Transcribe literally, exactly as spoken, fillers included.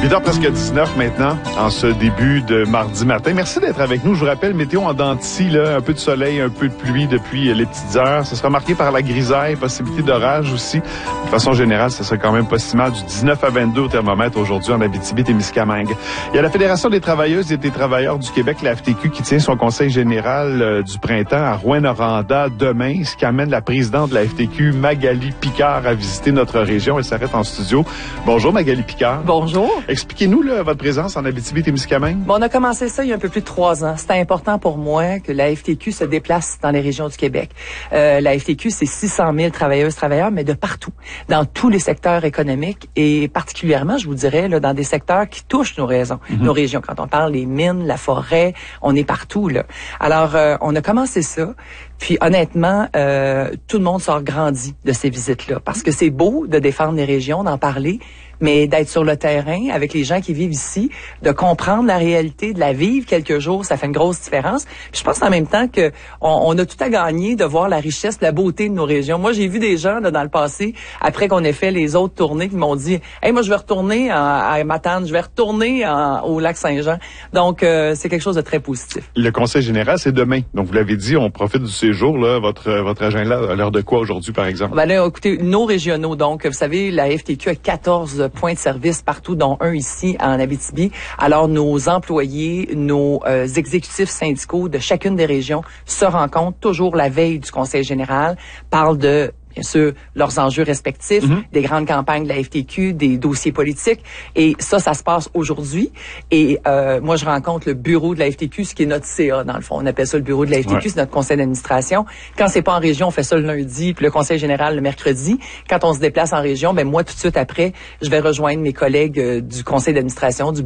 huit heures presque dix-neuf maintenant, en ce début de mardi matin. Merci d'être avec nous. Je vous rappelle, météo en dents de scie, là, un peu de soleil, un peu de pluie depuis les petites heures. Ça sera marqué par la grisaille, possibilité d'orage aussi. De façon générale, ça sera quand même pas si mal. Du dix-neuf à vingt-deux au thermomètre aujourd'hui en Abitibi-Témiscamingue. Il y a la Fédération des travailleuses et des travailleurs du Québec, la F T Q, qui tient son conseil général euh, du printemps à Rouyn-Noranda demain, ce qui amène la présidente de la F T Q, Magali Picard, à visiter notre région. Elle s'arrête en studio. Bonjour Magali Picard. Bonjour. Expliquez-nous là, votre présence en Abitibi-Témiscamingue. Bon, on a commencé ça il y a un peu plus de trois ans. C'était important pour moi que la F T Q se déplace dans les régions du Québec. Euh, la F T Q, c'est six cent mille travailleuses, travailleurs, mais de partout, dans tous les secteurs économiques et particulièrement, je vous dirais, là, dans des secteurs qui touchent nos régions. Mm-hmm. Nos régions. Quand on parle des mines, la forêt, on est partout là. Alors, euh, on a commencé ça. Puis honnêtement, euh, tout le monde sort grandi de ces visites-là parce que c'est beau de défendre les régions, d'en parler, mais d'être sur le terrain avec les gens qui vivent ici, de comprendre la réalité, de la vivre quelques jours, ça fait une grosse différence. Puis je pense en même temps que on, on a tout à gagner de voir la richesse, la beauté de nos régions. Moi, j'ai vu des gens là, dans le passé, après qu'on ait fait les autres tournées, qui m'ont dit « Hey, moi, je vais retourner en, à Matane, je vais retourner en, au Lac-Saint-Jean. » Donc, euh, c'est quelque chose de très positif. Le conseil général, c'est demain. Donc, vous l'avez dit, on profite du séjour, là, votre, votre agenda à l'heure de quoi aujourd'hui, par exemple? Ben là, écoutez, nos régionaux, donc, vous savez, la F T Q a quatorze points de service partout, dont un ici en Abitibi. Alors, nos employés, nos euh, exécutifs syndicaux de chacune des régions se rencontrent toujours la veille du conseil général, parlent de bien sûr, leurs enjeux respectifs, mm-hmm. des grandes campagnes de la F T Q, des dossiers politiques. Et ça, ça se passe aujourd'hui. Et euh, moi, je rencontre le bureau de la F T Q, ce qui est notre C A, dans le fond. On appelle ça le bureau de la F T Q, ouais. C'est notre conseil d'administration. Quand c'est pas en région, on fait ça le lundi, puis le conseil général le mercredi. Quand on se déplace en région, ben moi, tout de suite après, je vais rejoindre mes collègues euh, du conseil d'administration, du